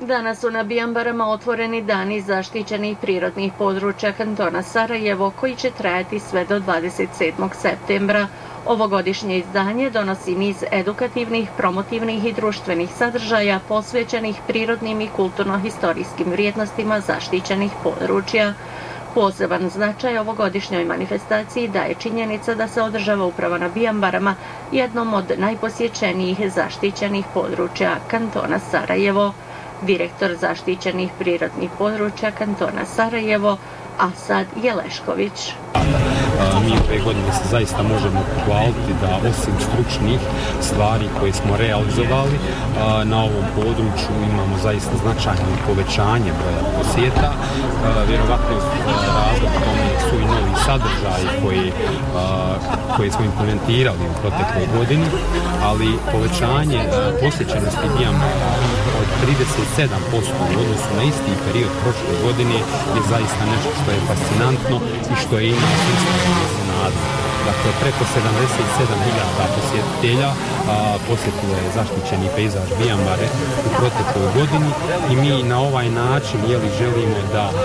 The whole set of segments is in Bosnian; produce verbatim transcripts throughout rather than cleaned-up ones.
Danas su na Bijambarama otvoreni dani zaštićenih prirodnih područja kantona Sarajevo koji će trajati sve do dvadeset sedmog septembra. Ovogodišnje izdanje donosi niz edukativnih, promotivnih i društvenih sadržaja posvećenih prirodnim i kulturno-historijskim vrijednostima zaštićenih područja. Poseban značaj ovogodišnjoj manifestaciji daje činjenica da se održava upravo na Bijambarama, jednom od najposjećenijih zaštićenih područja kantona Sarajevo. Direktor zaštićenih prirodnih područja kantona Sarajevo, Asad Jelešković. Mi ove godine se zaista možemo pohvaliti da osim stručnih stvari koje smo realizovali na ovom području imamo zaista značajno povećanje broja posjeta. Vjerovatno razlog tome su i novi sadržaji koji, koje smo implementirali u protekloj godini, ali povećanje posjećenosti Bijambara od trideset sedam posto u odnosu na isti period prošle godine je zaista nešto što je fascinantno i što je imao iznenadno. Dakle, preko sedamdeset sedam hiljada posjetitelja posjetilo je zaštićeni pejzaž Bijambare u protekloj godini i mi na ovaj način jeli, želimo da a,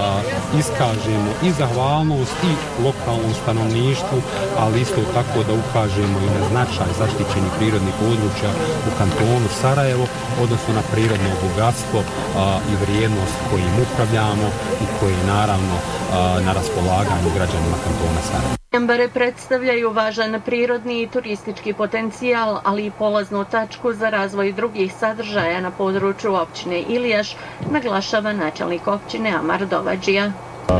iskažemo i zahvalnost i lokalnom stanovništvu, ali isto tako da ukažemo i na značaj zaštićenih prirodnih područja u kantonu Sarajevo, odnosno na prirodno bogatstvo a, i vrijednost kojim upravljamo i koji naravno a, na raspolaganju građanima kantona Sarajevo. Bijambare predstavljaju važan prirodni i turistički potencijal, ali i polaznu tačku za razvoj drugih sadržaja na području općine Ilijaš, naglašava načelnik općine Amar Dovadžija.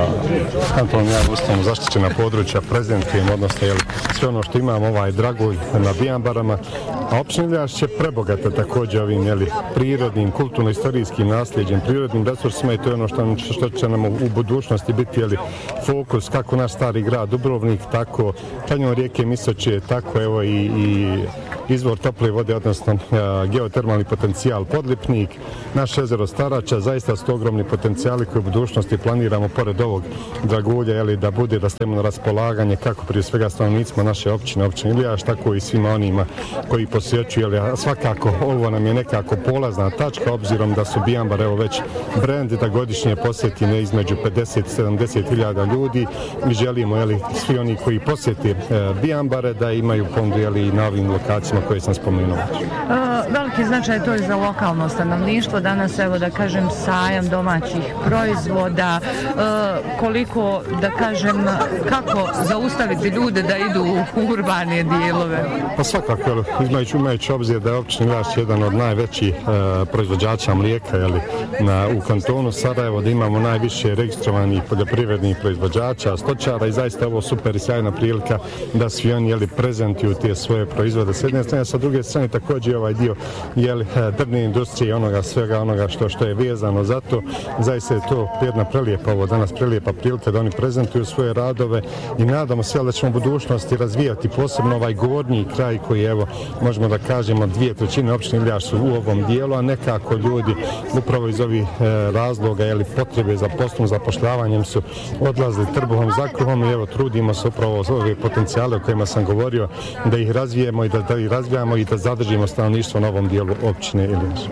Kanton ja ustavno zaštićena područja prezentujem, odnosno jel, sve ono što imamo ovaj dragulj na Bijambarama, a općina Ilijaš će prebogata također ovim jel, prirodnim, kulturno-istorijskim nasljeđem, prirodnim resursima i to je ono što, što će nam u budućnosti biti jel, fokus kako naš stari grad Dubrovnik, tako kanjon rijeke Misoče, tako evo i, i izvor tople vode, odnosno a, geotermalni potencijal Podlipnik, naše jezero Starača, zaista su to ogromni potencijali koje u budućnosti planiramo pored ovog dragulja, jeli, da bude da stavimo na raspolaganje kako prije svega stanovnicima naše općine, općine Ilijaš, tako i svima onima koji posjećuju, jeli, svakako ovo nam je nekako polazna tačka, obzirom da su Bijambare evo već brend da godišnje posjeti ne između pedeset do sedamdeset hiljada ljudi i želimo, jeli, svi oni koji posjeti e, Bijambare da imaju ponudu, jeli, na ovim lokacijama koje sam spomenuo. Uh, veliki značaj to je za lokalno stanovništvo, danas evo da kažem sajam domaćih proizvoda, uh, koliko, da kažem, kako zaustaviti ljude da idu u urbane dijelove? Pa svakako, imajući, imajući obzir da je općina Ilijaš jedan od najvećih e, proizvođača mlijeka jeli, na, u kantonu Sarajevo, da imamo najviše registrovanih poljoprivrednih proizvođača, stočara i zaista ovo super i sjajna prilika da svi oni jeli, prezentuju te svoje proizvode s jedne strane, sa druge strane također ovaj dio jeli, drvne industrije i onoga svega onoga što, što je vezano za to. Zaista je to jedna prelijepa ovo danas prelijepa prilika da oni prezentuju svoje radove i nadamo se da ćemo u budućnosti razvijati posebno ovaj gornji kraj koji evo možemo da kažemo dvije trećine općine Ilijaš su u ovom dijelu, a nekako ljudi upravo iz ovih e, razloga jeli, potrebe za poslom, zapošljavanjem su odlazili trbuhom za kruhom i evo trudimo se upravo ove potencijale o kojima sam govorio da ih razvijemo i da, da ih razvijamo i da zadržimo stanovništvo na ovom dijelu općine Ilijaš.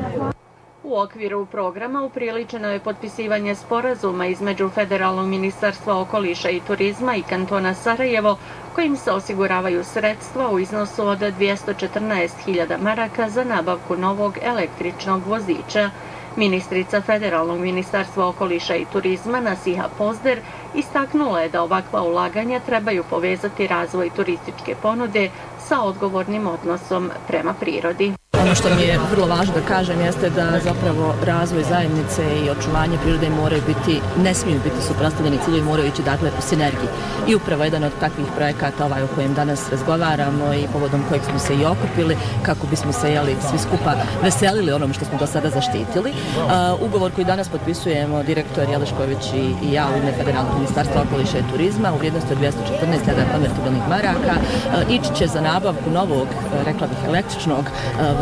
U okviru programa upriličeno je potpisivanje sporazuma između Federalnog ministarstva okoliša i turizma i kantona Sarajevo, kojim se osiguravaju sredstva u iznosu od dvjesto četrnaest hiljada maraka za nabavku novog električnog voziča. Ministrica Federalnog ministarstva okoliša i turizma Nasiha Pozder istaknula je da ovakva ulaganja trebaju povezati razvoj turističke ponude sa odgovornim odnosom prema prirodi. Ono što mi je vrlo važno da kažem jeste da zapravo razvoj zajednice i očuvanje prirode moraju biti, ne smiju biti suprotstavljeni ciljevi, moraju ići dakle u sinergiji. I upravo jedan od takvih projekata ovaj o kojem danas razgovaramo i povodom kojeg smo se i okupili kako bismo se jeli svi skupa veselili onom što smo do sada zaštitili. Uh, ugovor koji danas potpisujemo direktor Jelešković i, i ja u ime Federalnog ministarstva okoliša i turizma u vrijednosti od dvjesto četrnaest hiljada konvertibilnih maraka uh, ići će za nabavku novog, rekla bih, električnog uh,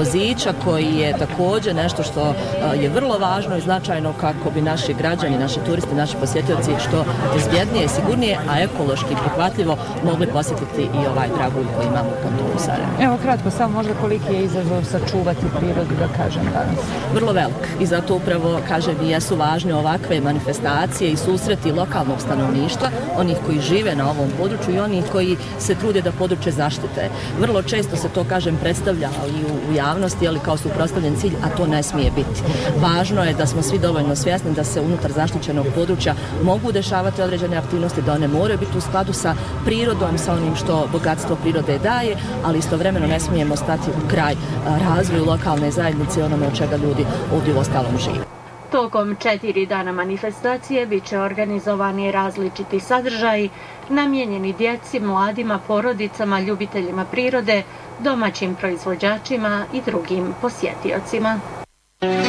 voziča koji je također nešto što je vrlo važno i značajno kako bi naši građani, naši turisti, naši posjetioci što bezbjednije, sigurnije, a ekološki prihvatljivo mogli posjetiti i ovaj dragulj koji imamo u kantonu Sarajevo. Evo kratko, samo možda koliki je izazov sačuvati prirodu, da kažem danas? Vrlo velik i zato upravo, kažem, i jesu važne ovakve manifestacije i susreti lokalnog stanovništva, onih koji žive na ovom području i onih koji se trude da područje zaštite. Vrlo često se to, kažem, predstavlja i u, u javnosti, ali kao suprotstavljen cilj, a to ne smije biti. Važno je da smo svi dovoljno svjesni da se unutar zaštićenog područja mogu dešavati određene aktivnosti, da one moraju biti u skladu sa prirodom, sa onim što bogatstvo prirode daje, ali istovremeno ne smijemo stati u kraj razvoju lokalne zajednice i onome od čega ljudi ovdje u ostalom žive. Tokom četiri dana manifestacije bit će organizovani različiti sadržaji namijenjeni djeci, mladima, porodicama, ljubiteljima prirode, domaćim proizvođačima i drugim posjetiocima.